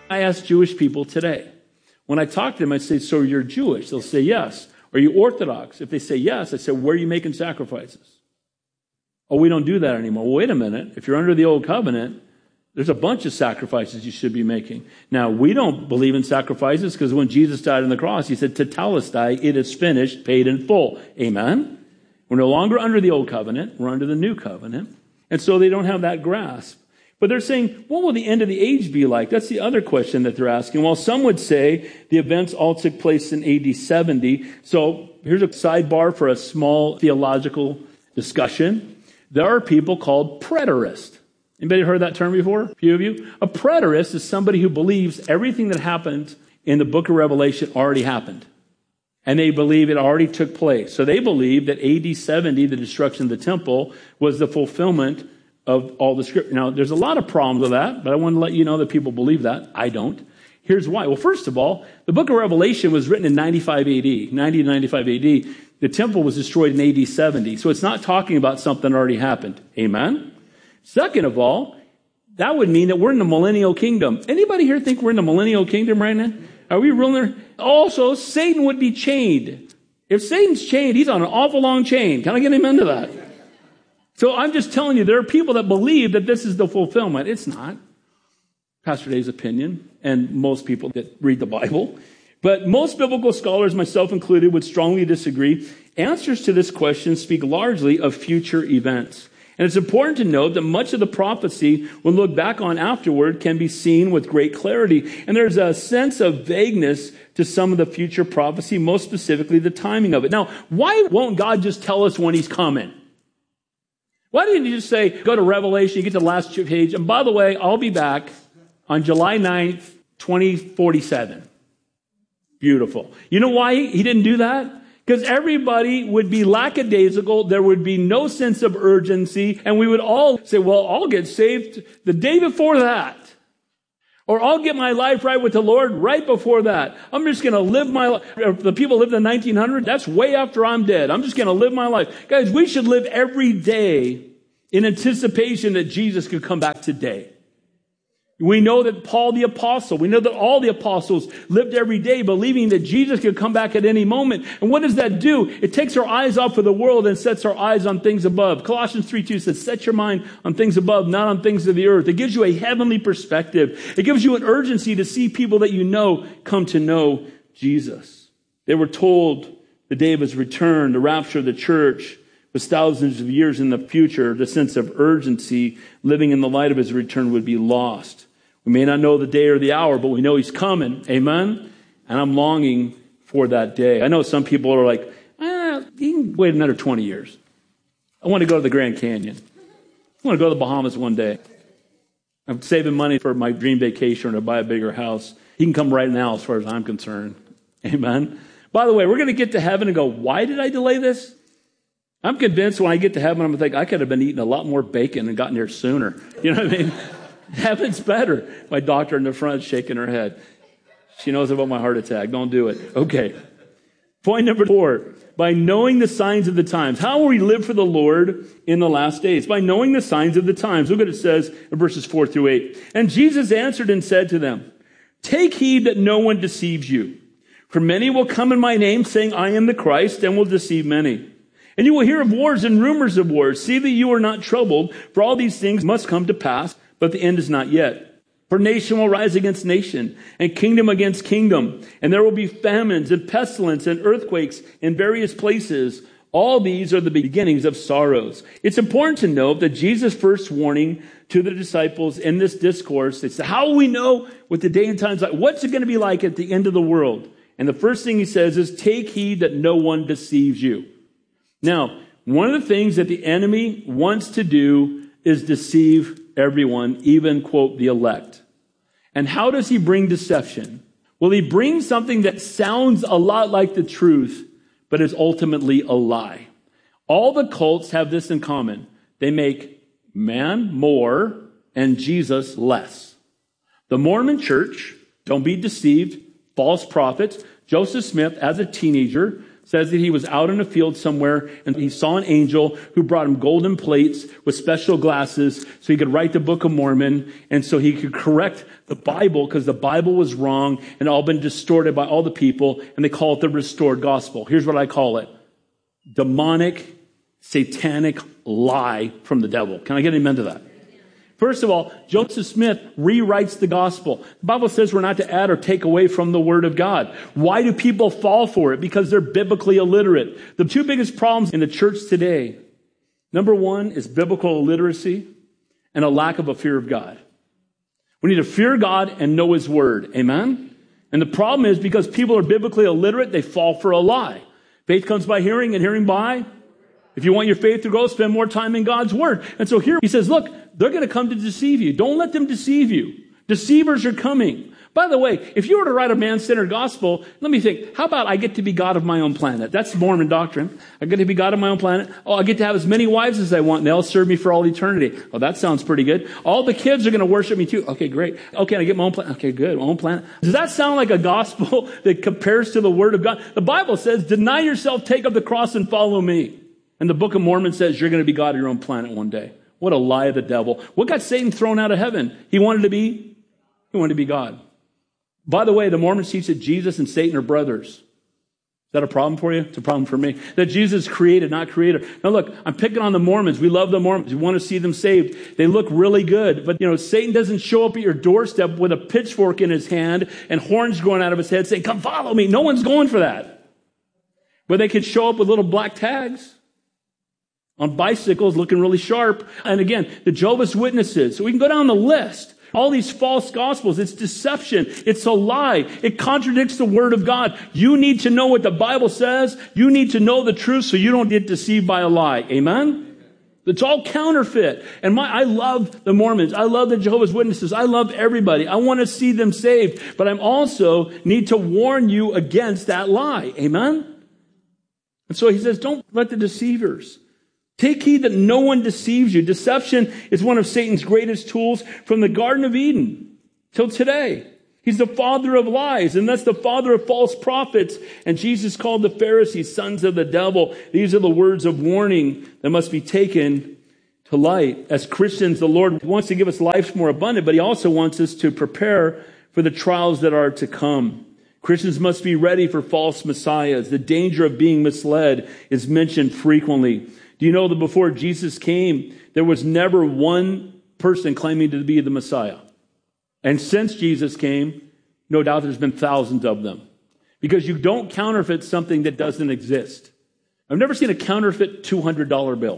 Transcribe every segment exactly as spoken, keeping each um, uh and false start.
I ask Jewish people today. When I talk to them, I say, so you're Jewish? They'll say yes. Are you Orthodox? If they say yes, I say, where are you making sacrifices? Oh, we don't do that anymore. Well, wait a minute. If you're under the old covenant, there's a bunch of sacrifices you should be making. Now, we don't believe in sacrifices because when Jesus died on the cross, he said, tetelestai, it is finished, paid in full. Amen? We're no longer under the old covenant. We're under the new covenant. And so they don't have that grasp. But they're saying, what will the end of the age be like? That's the other question that they're asking. Well, some would say the events all took place in A D seventy. So here's a sidebar for a small theological discussion. There are people called preterists. Anybody heard that term before? A few of you? A preterist is somebody who believes everything that happened in the book of Revelation already happened. And they believe it already took place. So they believe that A D seventy, the destruction of the temple, was the fulfillment of all the scripture. Now, there's a lot of problems with that, but I want to let you know that people believe that. I don't. Here's why. Well, first of all, the book of Revelation was written in ninety-five A D, ninety to ninety-five A D. The temple was destroyed in A D seventy. So it's not talking about something that already happened. Amen? Second of all, that would mean that we're in the millennial kingdom. Anybody here think we're in the millennial kingdom right now? Are we really? Also, Satan would be chained. If Satan's chained, he's on an awful long chain. Can I get him into that? So I'm just telling you, there are people that believe that this is the fulfillment. It's not. Pastor Dave's opinion, and most people that read the Bible. But most biblical scholars, myself included, would strongly disagree. Answers to this question speak largely of future events. And it's important to note that much of the prophecy, when looked back on afterward, can be seen with great clarity. And there's a sense of vagueness to some of the future prophecy, most specifically the timing of it. Now, why won't God just tell us when he's coming? Why didn't you just say, go to Revelation, you get to the last page, and by the way, I'll be back on July ninth, twenty forty-seven. Beautiful. You know why he didn't do that? Because everybody would be lackadaisical. There would be no sense of urgency. And we would all say, well, I'll get saved the day before that. Or I'll get my life right with the Lord right before that. I'm just going to live my life. If the people lived in nineteen hundred, that's way after I'm dead. I'm just going to live my life. Guys, we should live every day in anticipation that Jesus could come back today. We know that Paul the apostle, we know that all the apostles lived every day believing that Jesus could come back at any moment. And what does that do? It takes our eyes off of the world and sets our eyes on things above. Colossians three two says, set your mind on things above, not on things of the earth. It gives you a heavenly perspective. It gives you an urgency to see people that you know come to know Jesus. They were told the day of his return, the rapture of the church, was thousands of years in the future. The sense of urgency living in the light of his return would be lost. We may not know the day or the hour, but we know he's coming. Amen? And I'm longing for that day. I know some people are like, ah, you can wait another twenty years. I want to go to the Grand Canyon. I want to go to the Bahamas one day. I'm saving money for my dream vacation or to buy a bigger house. He can come right now as far as I'm concerned. Amen? By the way, we're going to get to heaven and go, why did I delay this? I'm convinced when I get to heaven, I'm going to think, I could have been eating a lot more bacon and gotten here sooner. You know what I mean? Heaven's better. My doctor in the front shaking her head. She knows about my heart attack. Don't do it. Okay. Point number four. By knowing the signs of the times. How will we live for the Lord in the last days? By knowing the signs of the times. Look what it says in verses four through eight. And Jesus answered and said to them, take heed that no one deceives you. For many will come in my name, saying, I am the Christ, and will deceive many. And you will hear of wars and rumors of wars. See that you are not troubled, for all these things must come to pass, but the end is not yet. For nation will rise against nation, and kingdom against kingdom. And there will be famines and pestilence and earthquakes in various places. All these are the beginnings of sorrows. It's important to note that Jesus' first warning to the disciples in this discourse is, how will we know what the day and time's like? What's it going to be like at the end of the world? And the first thing he says is, take heed that no one deceives you. Now, one of the things that the enemy wants to do is deceive everyone, even, quote, the elect. And how does he bring deception? Well, he brings something that sounds a lot like the truth, but is ultimately a lie. All the cults have this in common. They make man more and Jesus less. The Mormon church, don't be deceived, false prophets. Joseph Smith, as a teenager, says that he was out in a field somewhere and he saw an angel who brought him golden plates with special glasses so he could write the Book of Mormon and so he could correct the Bible because the Bible was wrong and all been distorted by all the people, and they call it the restored gospel. Here's what I call it. Demonic, satanic lie from the devil. Can I get an amen to that? First of all, Joseph Smith rewrites the gospel. The Bible says we're not to add or take away from the word of God. Why do people fall for it? Because they're biblically illiterate. The two biggest problems in the church today, number one is biblical illiteracy and a lack of a fear of God. We need to fear God and know his word. Amen? And the problem is because people are biblically illiterate, they fall for a lie. Faith comes by hearing and hearing by. If you want your faith to grow, spend more time in God's word. And so here he says, look, they're going to come to deceive you. Don't let them deceive you. Deceivers are coming. By the way, if you were to write a man-centered gospel, let me think, how about I get to be God of my own planet? That's Mormon doctrine. I get to be God of my own planet. Oh, I get to have as many wives as I want, and they'll serve me for all eternity. Oh, that sounds pretty good. All the kids are going to worship me too. Okay, great. Okay, I get my own planet. Okay, good. My own planet. Does that sound like a gospel that compares to the word of God? The Bible says, deny yourself, take up the cross, and follow me. And the Book of Mormon says you're going to be God of your own planet one day. What a lie of the devil. What got Satan thrown out of heaven? He wanted to be, he wanted to be God. By the way, the Mormons teach that Jesus and Satan are brothers. Is that a problem for you? It's a problem for me. That Jesus created, not creator. Now look, I'm picking on the Mormons. We love the Mormons. We want to see them saved. They look really good. But you know, Satan doesn't show up at your doorstep with a pitchfork in his hand and horns growing out of his head saying, come follow me. No one's going for that. But they could show up with little black tags on bicycles looking really sharp. And again, the Jehovah's Witnesses. So we can go down the list. All these false gospels, it's deception. It's a lie. It contradicts the word of God. You need to know what the Bible says. You need to know the truth so you don't get deceived by a lie. Amen? It's all counterfeit. And my, I love the Mormons. I love the Jehovah's Witnesses. I love everybody. I want to see them saved. But I also need to warn you against that lie. Amen? And so he says, don't let the deceivers. Take heed that no one deceives you. Deception is one of Satan's greatest tools from the Garden of Eden till today. He's the father of lies, and that's the father of false prophets. And Jesus called the Pharisees sons of the devil. These are the words of warning that must be taken to light. As Christians, the Lord wants to give us life more abundant, but he also wants us to prepare for the trials that are to come. Christians must be ready for false messiahs. The danger of being misled is mentioned frequently. Do you know that before Jesus came, there was never one person claiming to be the Messiah? And since Jesus came, no doubt there's been thousands of them. Because you don't counterfeit something that doesn't exist. I've never seen a counterfeit two hundred dollar bill.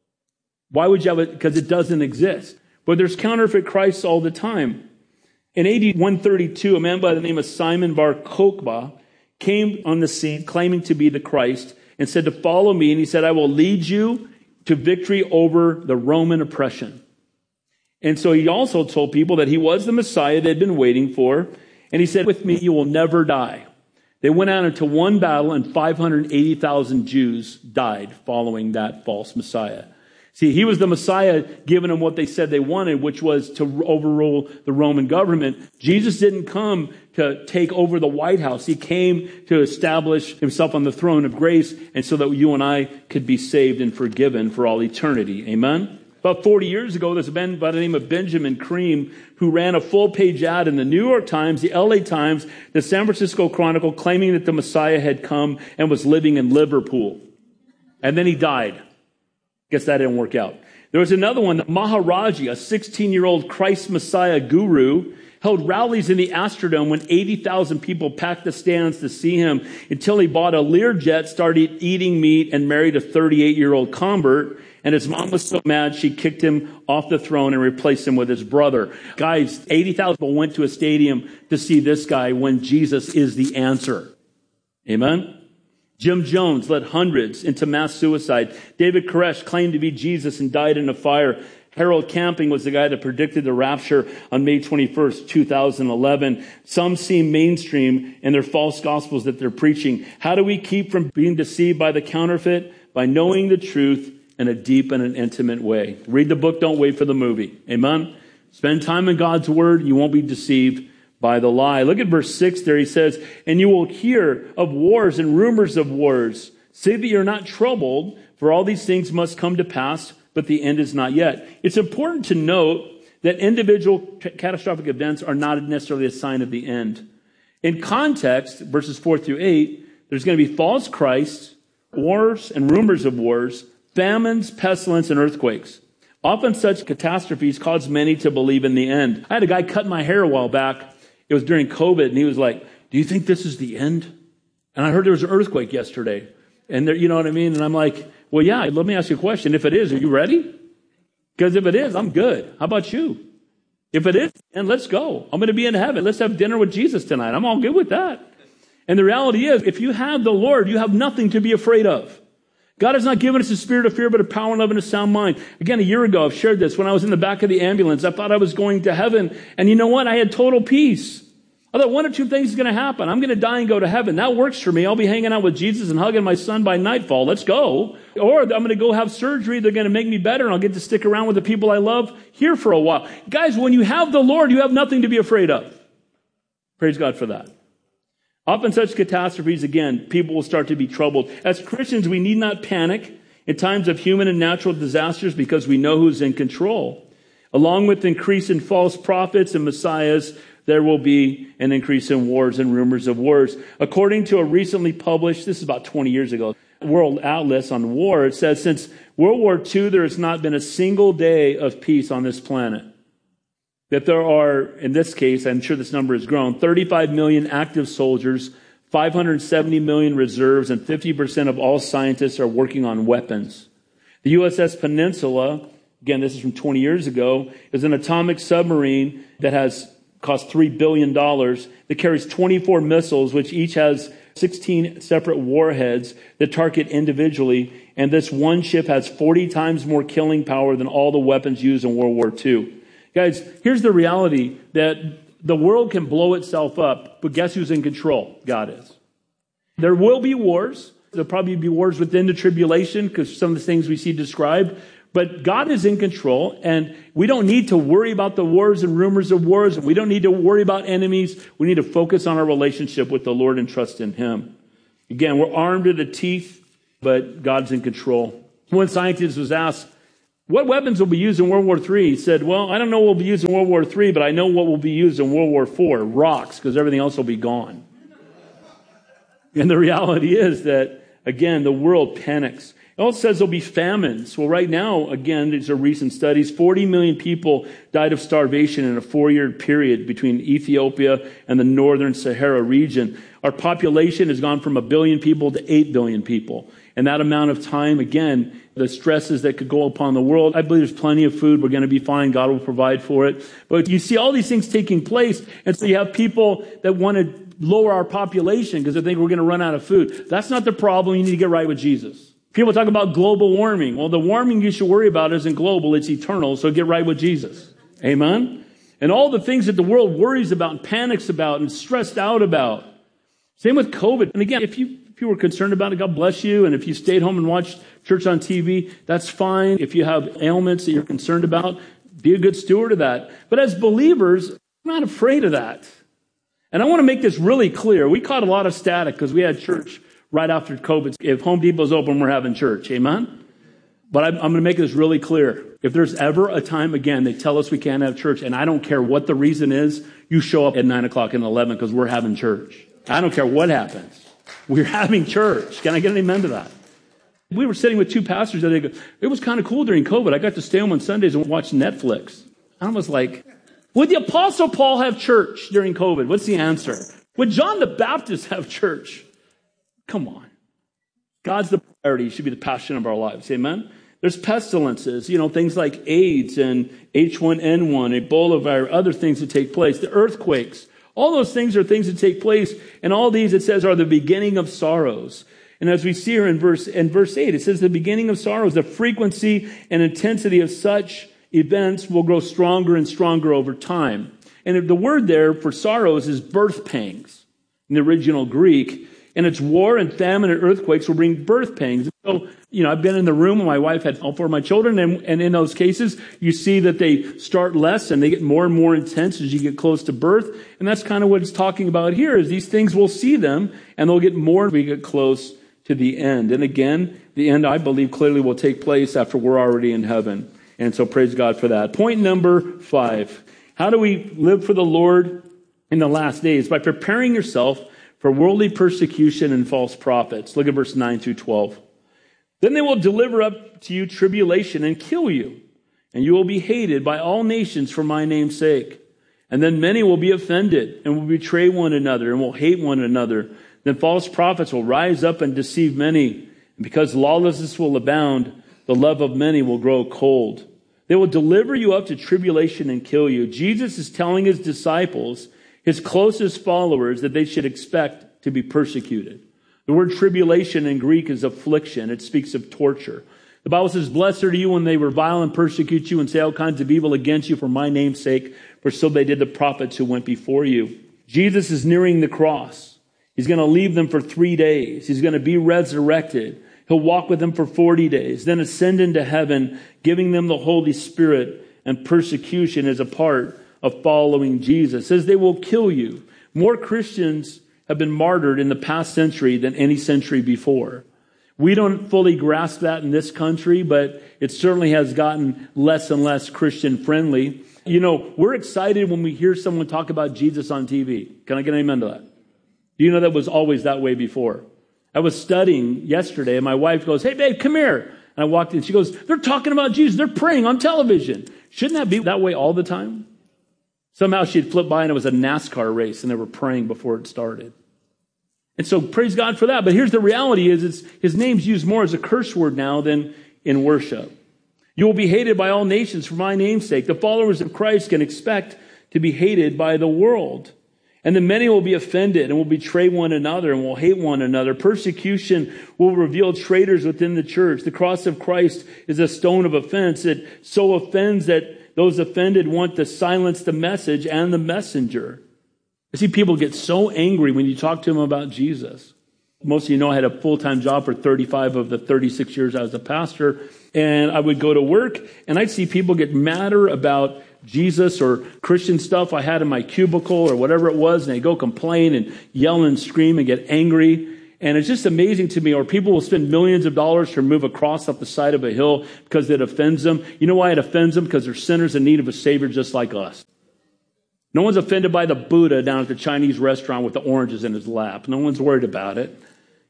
Why would you have it? Because it doesn't exist. But there's counterfeit Christs all the time. In A D one thirty-two, a man by the name of Simon Bar Kokhba came on the scene claiming to be the Christ and said to follow me. And he said, I will lead you to victory over the Roman oppression. And so he also told people that he was the Messiah they'd been waiting for. And he said, with me, you will never die. They went out into one battle and five hundred eighty thousand Jews died following that false Messiah. See, he was the Messiah giving them what they said they wanted, which was to overrule the Roman government. Jesus didn't come to take over the White House. He came to establish himself on the throne of grace, and so that you and I could be saved and forgiven for all eternity. Amen? About forty years ago, there's a man by the name of Benjamin Cream who ran a full-page ad in the New York Times, the L A Times, the San Francisco Chronicle, claiming that the Messiah had come and was living in Liverpool. And then he died. Guess that didn't work out. There was another one, the Maharaji, a sixteen-year-old Christ Messiah guru, held rallies in the Astrodome when eighty thousand people packed the stands to see him until he bought a Learjet, started eating meat, and married a thirty-eight-year-old convert. And his mom was so mad, she kicked him off the throne and replaced him with his brother. Guys, eighty thousand people went to a stadium to see this guy when Jesus is the answer. Amen? Jim Jones led hundreds into mass suicide. David Koresh claimed to be Jesus and died in a fire. Harold Camping was the guy that predicted the rapture on May twenty-first, two thousand eleven. Some seem mainstream in their false gospels that they're preaching. How do we keep from being deceived by the counterfeit? By knowing the truth in a deep and an intimate way. Read the book, don't wait for the movie. Amen? Spend time in God's word, you won't be deceived by the lie. Look at verse six there. He says, and you will hear of wars and rumors of wars. Say that you're not troubled, for all these things must come to pass, but the end is not yet. It's important to note that individual catastrophic events are not necessarily a sign of the end. In context, verses four through eight, there's going to be false Christs, wars and rumors of wars, famines, pestilence, and earthquakes. Often such catastrophes cause many to believe in the end. I had a guy cut my hair a while back. It was during COVID, and he was like, do you think this is the end? And I heard there was an earthquake yesterday. And there, you know what I mean? And I'm like, well, yeah, let me ask you a question. If it is, are you ready? Because if it is, I'm good. How about you? If it is, then let's go. I'm going to be in heaven. Let's have dinner with Jesus tonight. I'm all good with that. And the reality is, if you have the Lord, you have nothing to be afraid of. God has not given us a spirit of fear, but a power and love and a sound mind. Again, a year ago, I've shared this. When I was in the back of the ambulance, I thought I was going to heaven. And you know what? I had total peace. I thought one or two things is going to happen. I'm going to die and go to heaven. That works for me. I'll be hanging out with Jesus and hugging my son by nightfall. Let's go. Or I'm going to go have surgery. They're going to make me better, and I'll get to stick around with the people I love here for a while. Guys, when you have the Lord, you have nothing to be afraid of. Praise God for that. Often such catastrophes, again, people will start to be troubled. As Christians, we need not panic in times of human and natural disasters because we know who's in control. Along with increase in false prophets and messiahs, there will be an increase in wars and rumors of wars. According to a recently published, this is about twenty years ago, World Atlas on War, it says since World War Two, there has not been a single day of peace on this planet. That there are, in this case, I'm sure this number has grown, thirty-five million active soldiers, five hundred seventy million reserves, and fifty percent of all scientists are working on weapons. The U S S Peninsula, again, this is from twenty years ago, is an atomic submarine that has cost three billion dollars, that carries twenty-four missiles, which each has sixteen separate warheads that target individually. And this one ship has forty times more killing power than all the weapons used in World War Two. Guys, here's the reality that the world can blow itself up, but guess who's in control? God is. There will be wars. There'll probably be wars within the tribulation because some of the things we see described. But God is in control, and we don't need to worry about the wars and rumors of wars. We don't need to worry about enemies. We need to focus on our relationship with the Lord and trust in Him. Again, we're armed to the teeth, but God's in control. One scientist was asked, what weapons will be used in World War Three? He said, well, I don't know what will be used in World War Three, but I know what will be used in World War Four, rocks, because everything else will be gone. And the reality is that, again, the world panics. It also says there'll be famines. Well, right now, again, these are recent studies, forty million people died of starvation in a four-year period between Ethiopia and the northern Sahara region. Our population has gone from a billion people to eight billion people. And that amount of time, again, the stresses that could go upon the world. I believe there's plenty of food. We're going to be fine. God will provide for it. But you see all these things taking place. And so you have people that want to lower our population because they think we're going to run out of food. That's not the problem. You need to get right with Jesus. People talk about global warming. Well, the warming you should worry about isn't global. It's eternal. So get right with Jesus. Amen? And all the things that the world worries about and panics about and stressed out about. Same with COVID. And again, if you If you were concerned about it, God bless you. And if you stayed home and watched church on T V, that's fine. If you have ailments that you're concerned about, be a good steward of that. But as believers, I'm not afraid of that. And I want to make this really clear. We caught a lot of static because we had church right after COVID. If Home Depot's open, we're having church. Amen? But I'm, I'm going to make this really clear. If there's ever a time again they tell us we can't have church, and I don't care what the reason is, you show up at nine o'clock and eleven because we're having church. I don't care what happens. We're having church. Can I get an amen to that? We were sitting with two pastors that they go, it was kind of cool during COVID. I got to stay home on Sundays and watch Netflix. I was like, would the Apostle Paul have church during COVID? What's the answer? Would John the Baptist have church? Come on. God's the priority. It should be the passion of our lives. Amen? There's pestilences, you know, things like AIDS and H one N one, Ebola virus, other things that take place. The earthquakes. All those things are things that take place, and all these, it says, are the beginning of sorrows. And as we see here in verse in verse eight, it says the beginning of sorrows, the frequency and intensity of such events will grow stronger and stronger over time. And the word there for sorrows is birth pangs in the original Greek. And it's war and famine and earthquakes will bring birth pangs. So You know, I've been in the room when my wife had all four of my children, and, and in those cases, you see that they start less and they get more and more intense as you get close to birth. And that's kind of what it's talking about here, is these things, we'll see them, and they'll get more as we get close to the end. And again, the end, I believe, clearly will take place after we're already in heaven. And so praise God for that. Point number five. How do we live for the Lord in the last days? By preparing yourself for worldly persecution and false prophets. Look at verse nine through twelve. Then they will deliver up to you tribulation and kill you, and you will be hated by all nations for my name's sake. And then many will be offended and will betray one another and will hate one another. Then false prophets will rise up and deceive many. And because lawlessness will abound, the love of many will grow cold. They will deliver you up to tribulation and kill you. Jesus is telling his disciples, his closest followers, that they should expect to be persecuted. The word tribulation in Greek is affliction. It speaks of torture. The Bible says, blessed are you when they revile and persecute you and say all kinds of evil against you for my name's sake, for so they did the prophets who went before you. Jesus is nearing the cross. He's going to leave them for three days. He's going to be resurrected. He'll walk with them for forty days, then ascend into heaven, giving them the Holy Spirit, and persecution is a part of following Jesus. It says they will kill you. More Christians have been martyred in the past century than any century before. We don't fully grasp that in this country, but it certainly has gotten less and less Christian friendly. You know, we're excited when we hear someone talk about Jesus on T V. Can I get an amen to that? Do you know that was always that way before? I was studying yesterday and my wife goes, hey babe, come here. And I walked in, she goes, they're talking about Jesus. They're praying on television. Shouldn't that be that way all the time? Somehow she'd flip by and it was a NASCAR race and they were praying before it started. And so praise God for that. But here's the reality is it's, his name's used more as a curse word now than in worship. You will be hated by all nations for my name's sake. The followers of Christ can expect to be hated by the world. And then many will be offended and will betray one another and will hate one another. Persecution will reveal traitors within the church. The cross of Christ is a stone of offense. It so offends that those offended want to silence the message and the messenger. I see people get so angry when you talk to them about Jesus. Most of you know I had a full-time job for thirty-five of the thirty-six years I was a pastor. And I would go to work and I'd see people get madder about Jesus or Christian stuff I had in my cubicle or whatever it was. And they go complain and yell and scream and get angry. And it's just amazing to me. Or people will spend millions of dollars to remove a cross off the side of a hill because it offends them. You know why it offends them? Because they're sinners in need of a Savior just like us. No one's offended by the Buddha down at the Chinese restaurant with the oranges in his lap. No one's worried about it.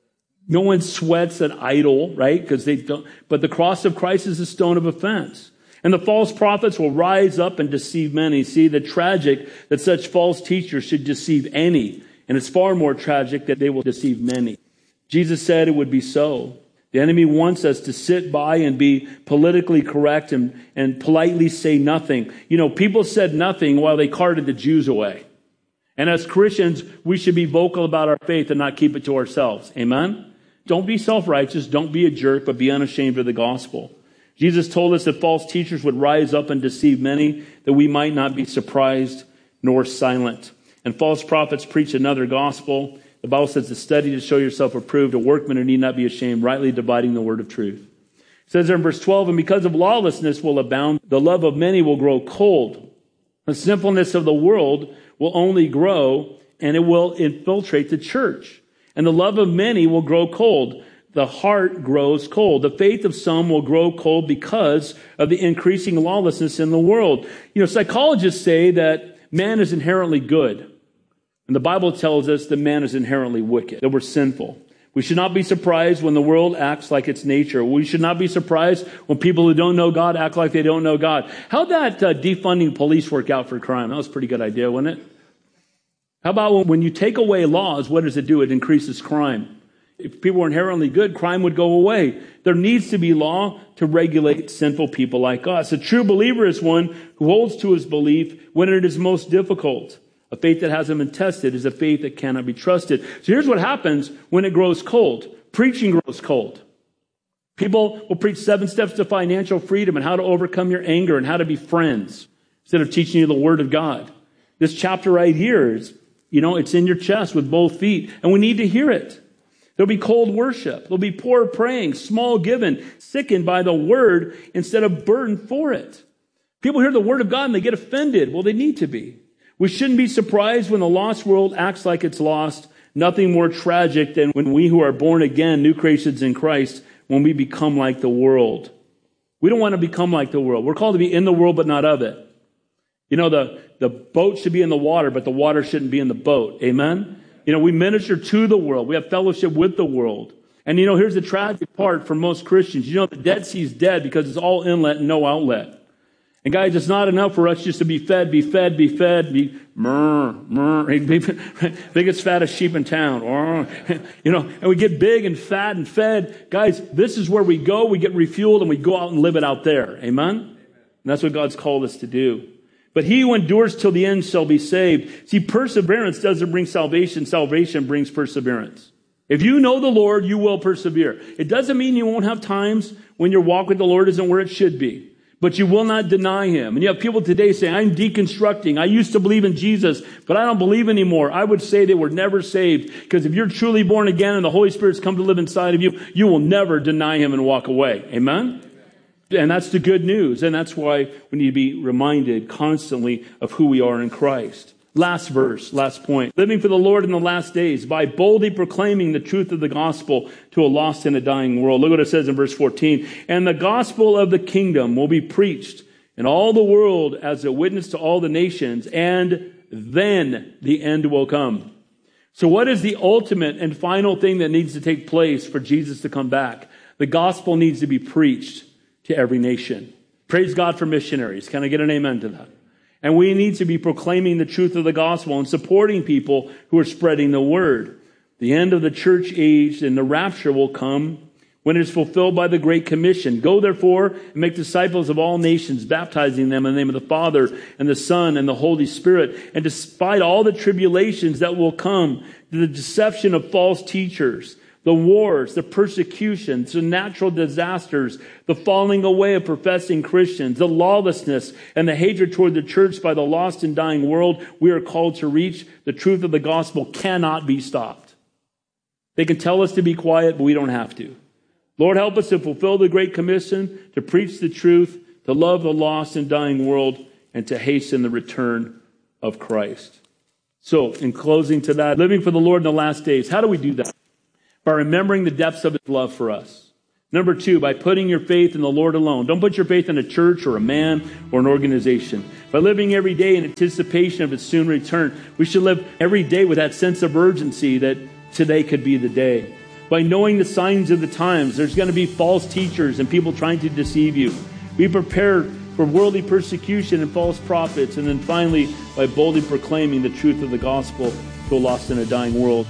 No one sweats an idol, right? Because they don't. But the cross of Christ is a stone of offense. And the false prophets will rise up and deceive many. See, the tragic that such false teachers should deceive any. And it's far more tragic that they will deceive many. Jesus said it would be so. The enemy wants us to sit by and be politically correct and, and politely say nothing. You know, people said nothing while they carted the Jews away. And as Christians, we should be vocal about our faith and not keep it to ourselves. Amen? Don't be self-righteous. Don't be a jerk, but be unashamed of the gospel. Jesus told us that false teachers would rise up and deceive many, that we might not be surprised nor silent. And false prophets preach another gospel. The Bible says to study to show yourself approved, a workman who need not be ashamed, rightly dividing the word of truth. It says there in verse twelve, and because of lawlessness will abound, the love of many will grow cold. The sinfulness of the world will only grow, and it will infiltrate the church. And the love of many will grow cold. The heart grows cold. The faith of some will grow cold because of the increasing lawlessness in the world. You know, psychologists say that man is inherently good. And the Bible tells us that man is inherently wicked, that we're sinful. We should not be surprised when the world acts like its nature. We should not be surprised when people who don't know God act like they don't know God. How'd that uh, defunding police work out for crime? That was a pretty good idea, wasn't it? How about when you take away laws, what does it do? It increases crime. If people were inherently good, crime would go away. There needs to be law to regulate sinful people like us. A true believer is one who holds to his belief when it is most difficult. A faith that hasn't been tested is a faith that cannot be trusted. So here's what happens when it grows cold. Preaching grows cold. People will preach seven steps to financial freedom and how to overcome your anger and how to be friends instead of teaching you the word of God. This chapter right here is, you know, it's in your chest with both feet, and we need to hear it. There'll be cold worship. There'll be poor praying, small giving, sickened by the word instead of burdened for it. People hear the word of God and they get offended. Well, they need to be. We shouldn't be surprised when the lost world acts like it's lost. Nothing more tragic than when we who are born again, new creations in Christ, when we become like the world. We don't want to become like the world. We're called to be in the world, but not of it. You know, the, the boat should be in the water, but the water shouldn't be in the boat. Amen? You know, we minister to the world. We have fellowship with the world. And you know, here's the tragic part for most Christians. You know, the Dead Sea is dead because it's all inlet and no outlet. And guys, it's not enough for us just to be fed, be fed, be fed, be murr, murr. Biggest, fattest sheep in town. You know, and we get big and fat and fed. Guys, this is where we go. We get refueled and we go out and live it out there. Amen? And that's what God's called us to do. But he who endures till the end shall be saved. See, perseverance doesn't bring salvation. Salvation brings perseverance. If you know the Lord, you will persevere. It doesn't mean you won't have times when your walk with the Lord isn't where it should be. But you will not deny him. And you have people today saying, I'm deconstructing. I used to believe in Jesus, but I don't believe anymore. I would say they were never saved. Because if you're truly born again and the Holy Spirit's come to live inside of you, you will never deny him and walk away. Amen? And that's the good news. And that's why we need to be reminded constantly of who we are in Christ. Last verse, last point. Living for the Lord in the last days by boldly proclaiming the truth of the gospel to a lost and a dying world. Look what it says in verse fourteen. And the gospel of the kingdom will be preached in all the world as a witness to all the nations, and then the end will come. So what is the ultimate and final thing that needs to take place for Jesus to come back? The gospel needs to be preached to every nation. Praise God for missionaries. Can I get an amen to that? And we need to be proclaiming the truth of the gospel and supporting people who are spreading the word. The end of the church age and the rapture will come when it is fulfilled by the Great Commission. Go therefore and make disciples of all nations, baptizing them in the name of the Father and the Son and the Holy Spirit. And despite all the tribulations that will come, the deception of false teachers, the wars, the persecutions, the natural disasters, the falling away of professing Christians, the lawlessness, and the hatred toward the church by the lost and dying world we are called to reach, the truth of the gospel cannot be stopped. They can tell us to be quiet, but we don't have to. Lord, help us to fulfill the Great Commission, to preach the truth, to love the lost and dying world, and to hasten the return of Christ. So, in closing to that, living for the Lord in the last days, how do we do that? By remembering the depths of his love for us. Number two, by putting your faith in the Lord alone. Don't put your faith in a church or a man or an organization. By living every day in anticipation of his soon return. We should live every day with that sense of urgency that today could be the day. By knowing the signs of the times, there's going to be false teachers and people trying to deceive you. Be prepared for worldly persecution and false prophets. And then finally, by boldly proclaiming the truth of the gospel to a lost and a dying world.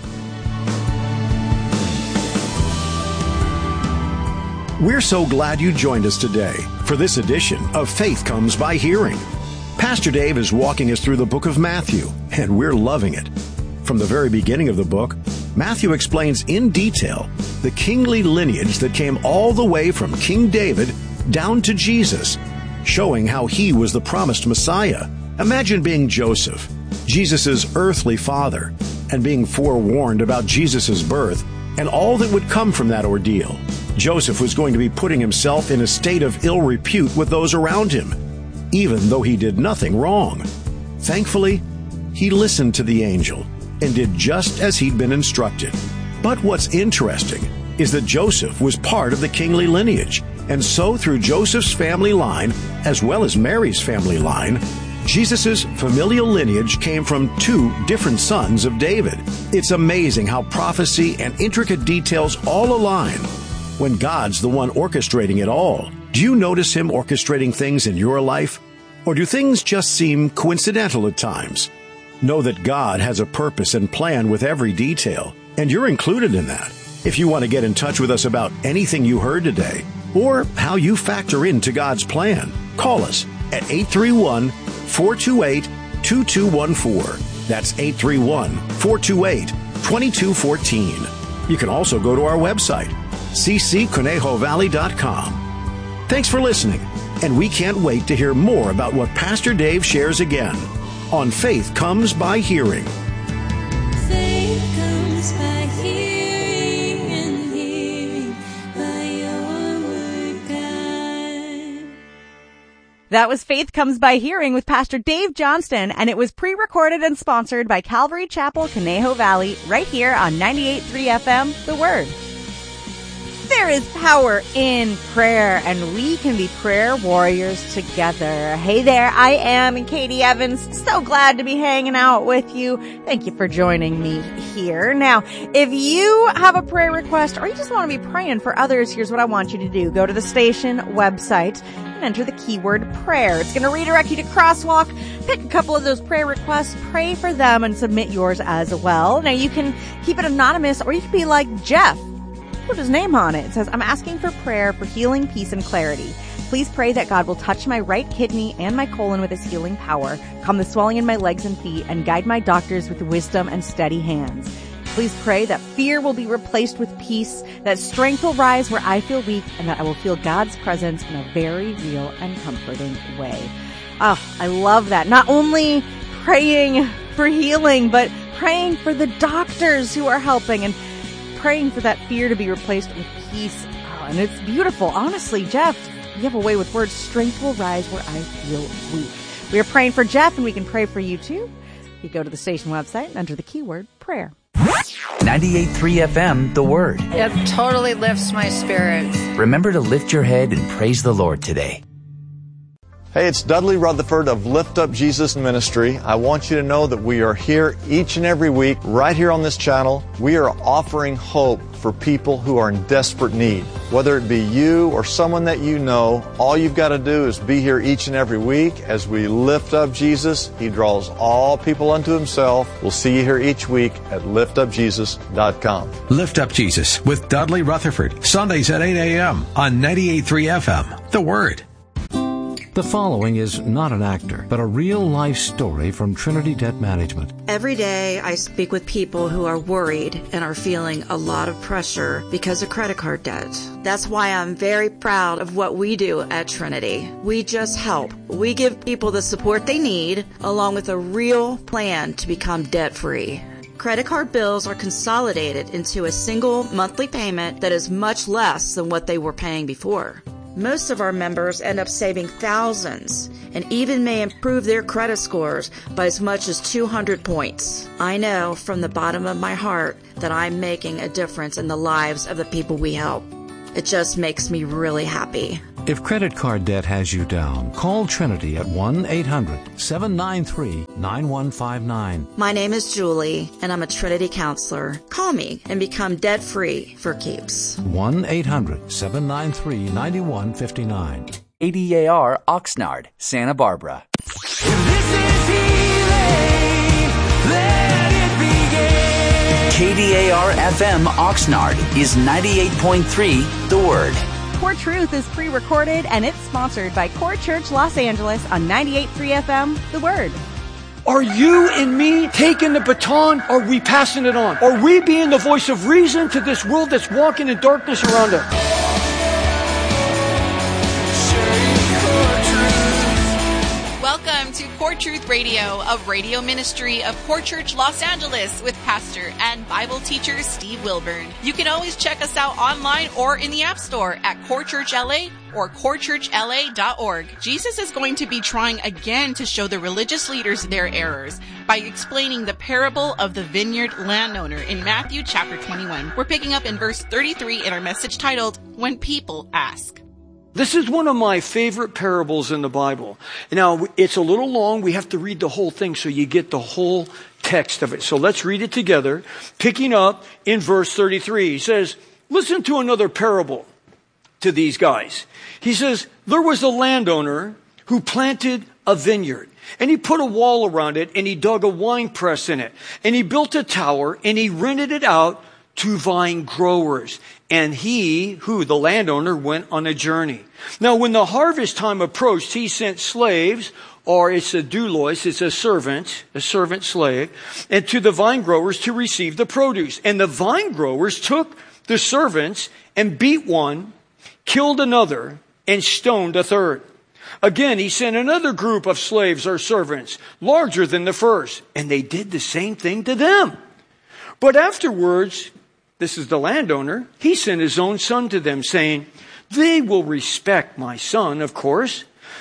We're so glad you joined us today for this edition of Faith Comes by Hearing. Pastor Dave is walking us through the book of Matthew, and we're loving it. From the very beginning of the book, Matthew explains in detail the kingly lineage that came all the way from King David down to Jesus, showing how he was the promised Messiah. Imagine being Joseph, Jesus' earthly father, and being forewarned about Jesus' birth and all that would come from that ordeal. Joseph was going to be putting himself in a state of ill repute with those around him, even though he did nothing wrong. Thankfully, he listened to the angel and did just as he'd been instructed. But what's interesting is that Joseph was part of the kingly lineage, and so through Joseph's family line, as well as Mary's family line, Jesus' familial lineage came from two different sons of David. It's amazing how prophecy and intricate details all align when God's the one orchestrating it all. Do you notice him orchestrating things in your life? Or do things just seem coincidental at times? Know that God has a purpose and plan with every detail, and you're included in that. If you want to get in touch with us about anything you heard today, or how you factor into God's plan, call us at eight three one, four two eight, two two one four. That's eight three one, four two eight, two two one four. You can also go to our website, c c conejo valley dot com. Thanks for listening, and we can't wait to hear more about what Pastor Dave shares again on Faith Comes by Hearing. Faith comes by hearing. That was Faith Comes by Hearing with Pastor Dave Johnston, and it was pre-recorded and sponsored by Calvary Chapel, Conejo Valley, right here on ninety-eight point three F M, The Word. There is power in prayer, and we can be prayer warriors together. Hey there, I am Katie Evans. So glad to be hanging out with you. Thank you for joining me here. Now, if you have a prayer request or you just want to be praying for others, here's what I want you to do. Go to the station website and enter the keyword prayer. It's going to redirect you to Crosswalk. Pick a couple of those prayer requests, pray for them, and submit yours as well. Now, you can keep it anonymous, or you can be like Jeff. Put his name on it. It says, I'm asking for prayer for healing, peace, and clarity. Please pray that God will touch my right kidney and my colon with his healing power, calm the swelling in my legs and feet, and guide my doctors with wisdom and steady hands. Please pray that fear will be replaced with peace, that strength will rise where I feel weak, and that I will feel God's presence in a very real and comforting way. Oh, I love that. Not only praying for healing, but praying for the doctors who are helping, and praying for that fear to be replaced with peace. Oh, and it's beautiful. Honestly, Jeff, you have a way with words. Strength will rise where I feel weak. We are praying for Jeff, and we can pray for you too. You go to the station website and enter the keyword prayer. ninety-eight point three F M, The Word. It totally lifts my spirits. Remember to lift your head and praise the Lord today. Hey, it's Dudley Rutherford of Lift Up Jesus Ministry. I want you to know that we are here each and every week, right here on this channel. We are offering hope for people who are in desperate need. Whether it be you or someone that you know, all you've got to do is be here each and every week as we lift up Jesus. He draws all people unto himself. We'll see you here each week at lift up jesus dot com. Lift Up Jesus with Dudley Rutherford, Sundays at eight a.m. on ninety-eight point three F M, The Word. The following is not an actor, but a real-life story from Trinity Debt Management. Every day I speak with people who are worried and are feeling a lot of pressure because of credit card debt. That's why I'm very proud of what we do at Trinity. We just help. We give people the support they need, along with a real plan to become debt-free. Credit card bills are consolidated into a single monthly payment that is much less than what they were paying before. Most of our members end up saving thousands and even may improve their credit scores by as much as two hundred points. I know from the bottom of my heart that I'm making a difference in the lives of the people we help. It just makes me really happy. If credit card debt has you down, call Trinity at one eight hundred seven nine three nine one five nine. My name is Julie, and I'm a Trinity counselor. Call me and become debt-free for keeps. one eight hundred seven nine three nine one five nine. A D A R Oxnard, Santa Barbara. This is healing. Let it begin. K D A R F M Oxnard is ninety-eight point three The Word. Core Truth is pre-recorded, and it's sponsored by Core Church Los Angeles on ninety-eight point three F M, The Word. Are you and me taking the baton? Or are we passing it on? Are we being the voice of reason to this world that's walking in darkness around us? Welcome to Core Truth Radio, a radio ministry of Core Church Los Angeles with pastor and Bible teacher Steve Wilburn. You can always check us out online or in the App Store at Core Church L A or core church l a dot org. Jesus is going to be trying again to show the religious leaders their errors by explaining the parable of the vineyard landowner in Matthew chapter twenty-one. We're picking up in verse thirty-three in our message titled, When People Ask. This is one of my favorite parables in the Bible. Now, it's a little long. We have to read the whole thing so you get the whole text of it. So let's read it together. Picking up in verse thirty-three, he says, listen to another parable to these guys. He says, there was a landowner who planted a vineyard, and he put a wall around it, and he dug a wine press in it, and he built a tower, and he rented it out to vine growers. And he, who, the landowner, went on a journey. Now, when the harvest time approached, he sent slaves, or it's a doulos, it's a servant, a servant slave, and to the vine growers to receive the produce. And the vine growers took the servants and beat one, killed another, and stoned a third. Again, he sent another group of slaves or servants, larger than the first, and they did the same thing to them. But afterwards, this is the landowner, he sent his own son to them, saying, they will respect my son, of course.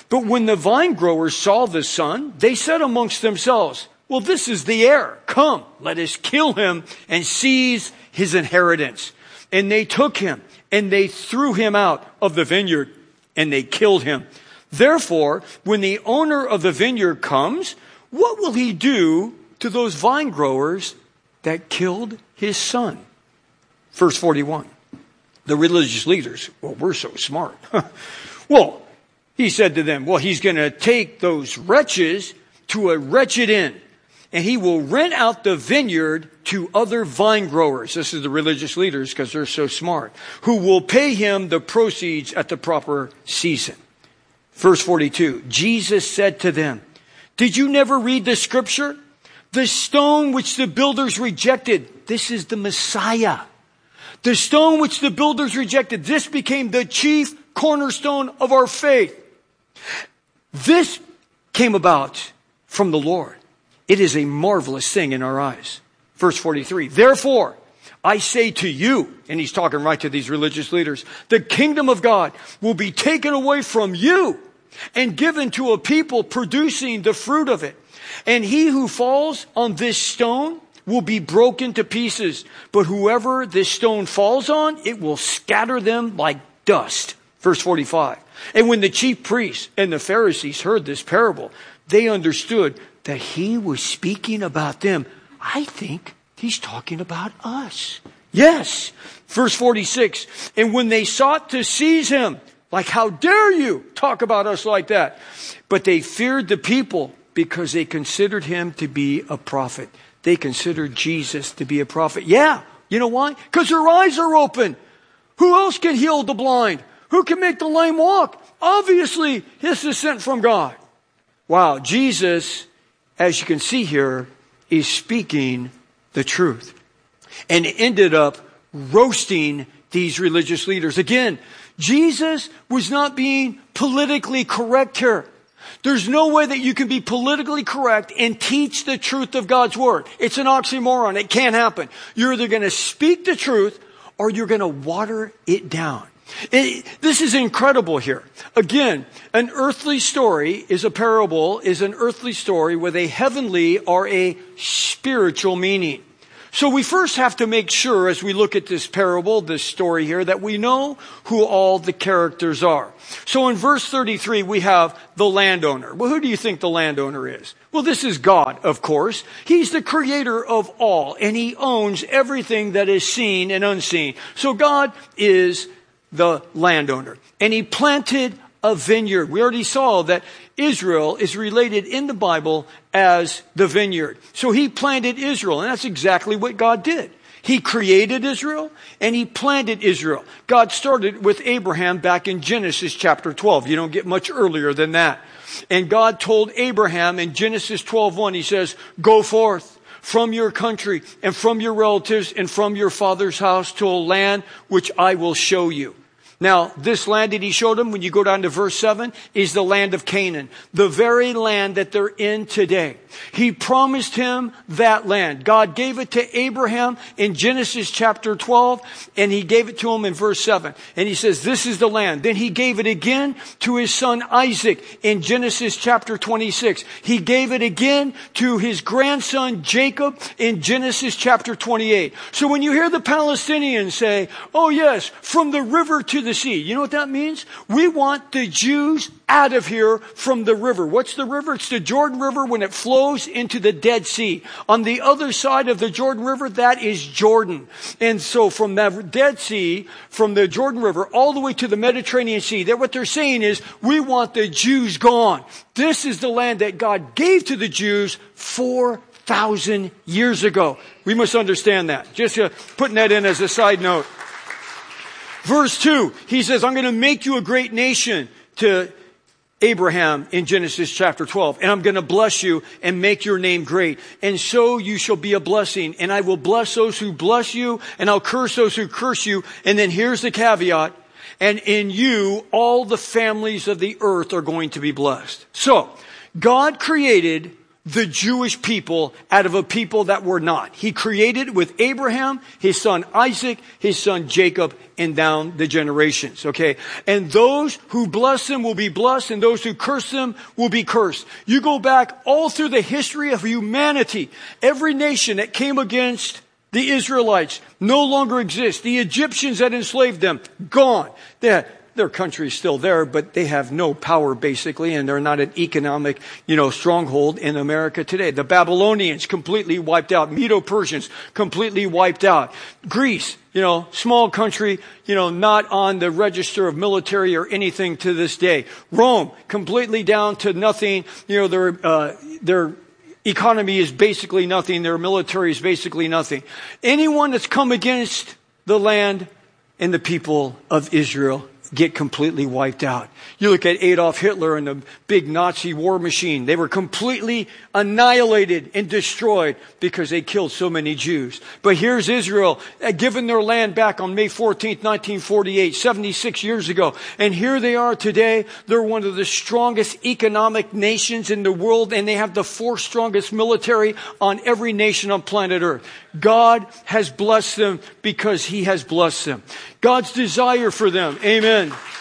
But when the vine growers saw the son, they said amongst themselves, well, this is the heir. Come, let us kill him and seize his inheritance. And they took him and they threw him out of the vineyard and they killed him. Therefore, when the owner of the vineyard comes, what will he do to those vine growers that killed his son? Verse forty-one. The religious leaders, well, we're so smart. Well, he said to them, well, he's going to take those wretches to a wretched inn, and he will rent out the vineyard to other vine growers. This is the religious leaders because they're so smart, who will pay him the proceeds at the proper season. Verse forty-two, Jesus said to them, did you never read the scripture? The stone which the builders rejected, this is the Messiah. The stone which the builders rejected, this became the chief cornerstone of our faith. This came about from the Lord. It is a marvelous thing in our eyes. Verse forty-three, therefore, I say to you, and he's talking right to these religious leaders, the kingdom of God will be taken away from you and given to a people producing the fruit of it. And he who falls on this stone will be broken to pieces. But whoever this stone falls on, it will scatter them like dust. Verse forty-five. And when the chief priests and the Pharisees heard this parable, they understood that he was speaking about them. I think he's talking about us. Yes. Verse forty-six. And when they sought to seize him, like, how dare you talk about us like that? But they feared the people because they considered him to be a prophet. They considered Jesus to be a prophet. Yeah. You know why? Because their eyes are open. Who else can heal the blind? Who can make the lame walk? Obviously, this is sent from God. Wow. Jesus, as you can see here, is speaking the truth. And ended up roasting these religious leaders. Again, Jesus was not being politically correct here. There's no way that you can be politically correct and teach the truth of God's word. It's an oxymoron. It can't happen. You're either going to speak the truth or you're going to water it down. It, this is incredible here. Again, an earthly story is a parable, is an earthly story with a heavenly or a spiritual meaning. So we first have to make sure as we look at this parable, this story here, that we know who all the characters are. So in verse thirty-three, we have the landowner. Well, who do you think the landowner is? Well, this is God, of course. He's the creator of all, and he owns everything that is seen and unseen. So God is the landowner. And he planted a vineyard. We already saw that Israel is related in the Bible as the vineyard. So he planted Israel, and that's exactly what God did. He created Israel, and he planted Israel. God started with Abraham back in Genesis chapter twelve. You don't get much earlier than that. And God told Abraham in Genesis twelve one, he says, go forth from your country and from your relatives and from your father's house to a land which I will show you. Now, this land that he showed him, when you go down to verse seven, is the land of Canaan, the very land that they're in today. He promised him that land. God gave it to Abraham in Genesis chapter twelve, and he gave it to him in verse seven. And he says, this is the land. Then he gave it again to his son Isaac in Genesis chapter twenty-six. He gave it again to his grandson Jacob in Genesis chapter twenty-eight. So when you hear the Palestinians say, oh yes, from the river to the sea. You know what that means? We want the Jews out of here from the river. What's the river? It's the Jordan River when it flows into the Dead Sea. On the other side of the Jordan River, that is Jordan. And so from that Dead Sea, from the Jordan River, all the way to the Mediterranean Sea, that what they're saying is, we want the Jews gone. This is the land that God gave to the Jews four thousand years ago. We must understand that. Just uh, putting that in as a side note. Verse two, he says, I'm going to make you a great nation to Abraham in Genesis chapter twelve. And I'm going to bless you and make your name great. And so you shall be a blessing. And I will bless those who bless you, and I'll curse those who curse you. And then here's the caveat. And in you, all the families of the earth are going to be blessed. So, God created the Jewish people out of a people that were not. He created with Abraham, his son Isaac, his son Jacob, and down the generations, okay? And those who bless them will be blessed, and those who curse them will be cursed. You go back all through the history of humanity. Every nation that came against the Israelites no longer exists. The Egyptians that enslaved them, gone. They had, their country is still there, but they have no power basically, and they're not an economic, you know, stronghold in America today. The Babylonians completely wiped out. Medo-Persians completely wiped out. Greece, you know, small country, you know, not on the register of military or anything to this day. Rome, completely down to nothing. You know, their, uh, their economy is basically nothing. Their military is basically nothing. Anyone that's come against the land and the people of Israel get completely wiped out. You look at Adolf Hitler and the big Nazi war machine. They were completely annihilated and destroyed because they killed so many Jews. But here's Israel, uh, given their land back on May fourteenth, nineteen forty-eight, seventy-six years ago. And here they are today. They're one of the strongest economic nations in the world, and they have the fourth strongest military on every nation on planet Earth. God has blessed them because He has blessed them. God's desire for them. Amen.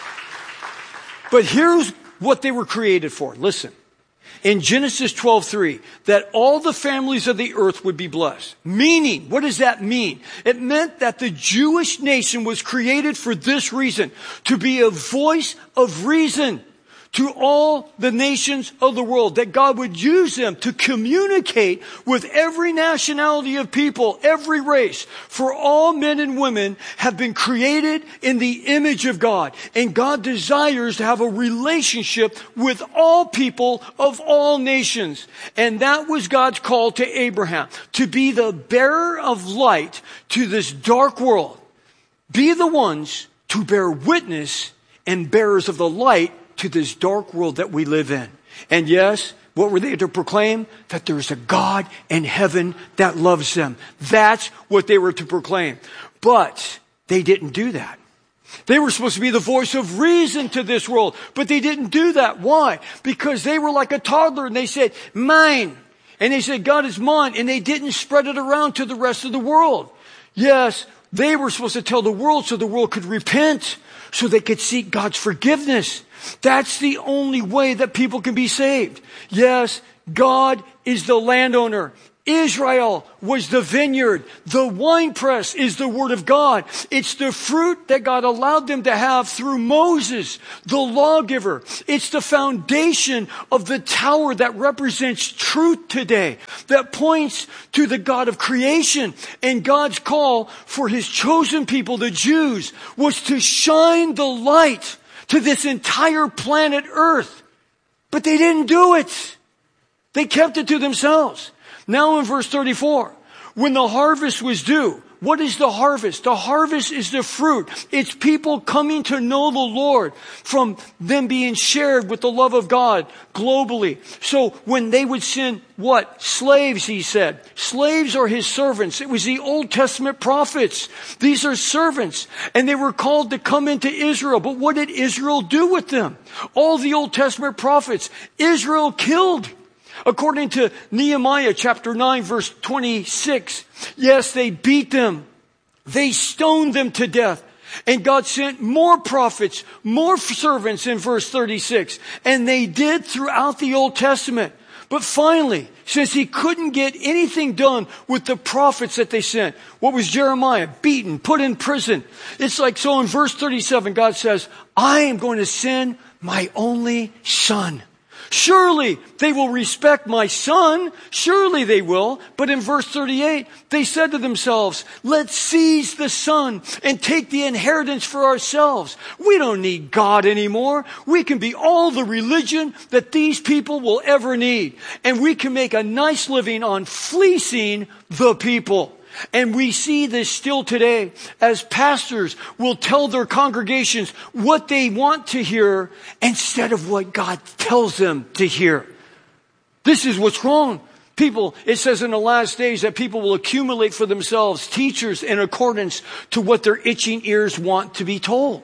But here's what they were created for. Listen. In Genesis twelve three, that all the families of the earth would be blessed. Meaning, what does that mean? It meant that the Jewish nation was created for this reason. To be a voice of reason to all the nations of the world, that God would use them to communicate with every nationality of people, every race. For all men and women have been created in the image of God. And God desires to have a relationship with all people of all nations. And that was God's call to Abraham, to be the bearer of light to this dark world. Be the ones to bear witness and bearers of the light to this dark world that we live in. And yes, what were they to proclaim? That there's a God in heaven that loves them. That's what they were to proclaim. But they didn't do that. They were supposed to be the voice of reason to this world, but they didn't do that. Why? Because they were like a toddler and they said, mine. And they said, God is mine. And they didn't spread it around to the rest of the world. Yes, they were supposed to tell the world so the world could repent, so they could seek God's forgiveness. That's the only way that people can be saved. Yes, God is the landowner. Israel was the vineyard. The winepress is the word of God. It's the fruit that God allowed them to have through Moses, the lawgiver. It's the foundation of the tower that represents truth today, that points to the God of creation. And God's call for His chosen people, the Jews, was to shine the light to this entire planet Earth. But they didn't do it. They kept it to themselves. Now in verse thirty-four, when the harvest was due, what is the harvest? The harvest is the fruit. It's people coming to know the Lord from them being shared with the love of God globally. So when they would send what? Slaves, He said. Slaves are His servants. It was the Old Testament prophets. These are servants. And they were called to come into Israel. But what did Israel do with them? All the Old Testament prophets, Israel killed. According to Nehemiah chapter nine verse twenty-six, yes, they beat them. They stoned them to death. And God sent more prophets, more servants in verse thirty-six. And they did throughout the Old Testament. But finally, since He couldn't get anything done with the prophets that they sent, what was Jeremiah? Beaten, put in prison. It's like, so in verse thirty-seven, God says, I am going to send my only son. Surely they will respect my son. Surely they will. But in verse thirty-eight, they said to themselves, let's seize the son and take the inheritance for ourselves. We don't need God anymore. We can be all the religion that these people will ever need. And we can make a nice living on fleecing the people. And we see this still today as pastors will tell their congregations what they want to hear instead of what God tells them to hear. This is what's wrong. People, it says in the last days that people will accumulate for themselves teachers in accordance to what their itching ears want to be told.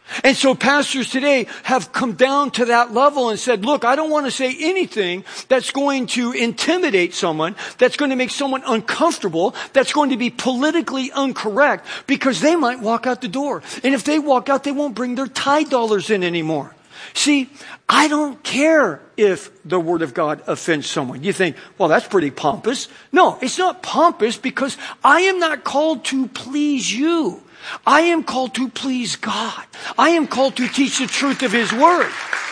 And so pastors today have come down to that level and said, look, I don't want to say anything that's going to intimidate someone, that's going to make someone uncomfortable, that's going to be politically incorrect, because they might walk out the door. And if they walk out, they won't bring their tithe dollars in anymore. See, I don't care if the Word of God offends someone. You think, well, that's pretty pompous. No, it's not pompous, because I am not called to please you. I am called to please God. I am called to teach the truth of His Word.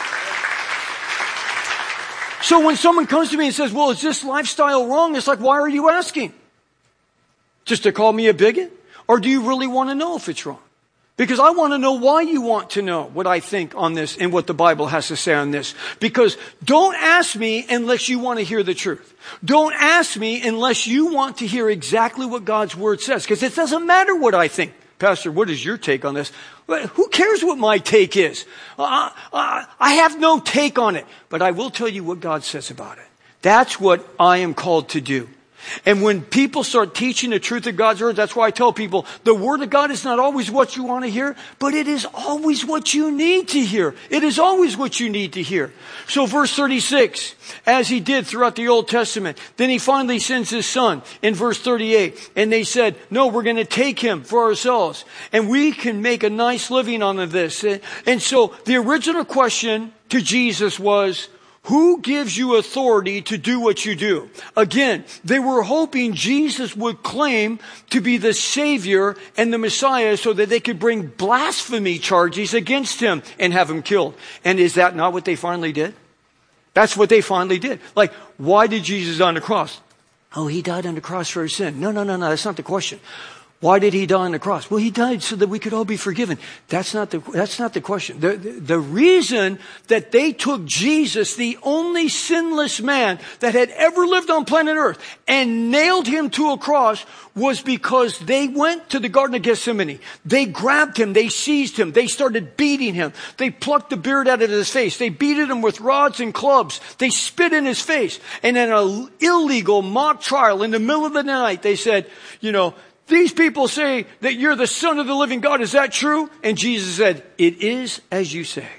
So when someone comes to me and says, well, is this lifestyle wrong? It's like, why are you asking? Just to call me a bigot? Or do you really want to know if it's wrong? Because I want to know why you want to know what I think on this and what the Bible has to say on this. Because don't ask me unless you want to hear the truth. Don't ask me unless you want to hear exactly what God's Word says. Because it doesn't matter what I think. Pastor, what is your take on this? Who cares what my take is? Uh, uh, I have no take on it. But I will tell you what God says about it. That's what I am called to do. And when people start teaching the truth of God's Word, that's why I tell people, the Word of God is not always what you want to hear, but it is always what you need to hear. It is always what you need to hear. So verse thirty-six, as He did throughout the Old Testament, then He finally sends His Son in verse thirty-eight. And they said, no, we're going to take Him for ourselves. And we can make a nice living on this. And so the original question to Jesus was, who gives you authority to do what you do? Again, they were hoping Jesus would claim to be the Savior and the Messiah so that they could bring blasphemy charges against Him and have Him killed. And is that not what they finally did? That's what they finally did. Like, why did Jesus die on the cross? Oh, He died on the cross for our sin. No, no, no, no, that's not the question. Why did He die on the cross? Well, He died so that we could all be forgiven. That's not the, that's not the question. The, the, the reason that they took Jesus, the only sinless man that had ever lived on planet Earth, and nailed Him to a cross was because they went to the Garden of Gethsemane. They grabbed Him. They seized Him. They started beating Him. They plucked the beard out of His face. They beated Him with rods and clubs. They spit in His face. And in an illegal mock trial in the middle of the night, they said, you know, these people say that you're the Son of the living God. Is that true? And Jesus said, it is as you say.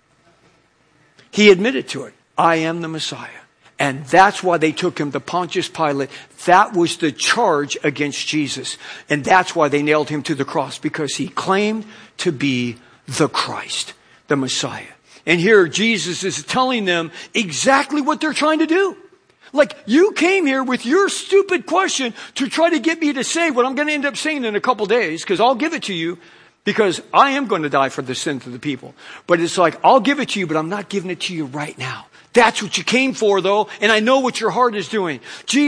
He admitted to it. I am the Messiah. And that's why they took Him to Pontius Pilate. That was the charge against Jesus. And that's why they nailed Him to the cross, because He claimed to be the Christ, the Messiah. And here Jesus is telling them exactly what they're trying to do. Like, you came here with your stupid question to try to get me to say what I'm going to end up saying in a couple days, because I'll give it to you, because I am going to die for the sins of the people. But it's like, I'll give it to you, but I'm not giving it to you right now. That's what you came for, though, and I know what your heart is doing. Jesus